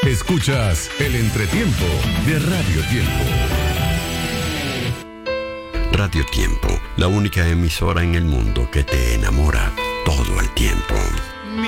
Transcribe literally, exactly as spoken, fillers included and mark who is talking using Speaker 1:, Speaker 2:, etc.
Speaker 1: Escuchas el entretiempo de Radio Tiempo.
Speaker 2: Radio Tiempo, la única emisora en el mundo que te enamora todo el tiempo.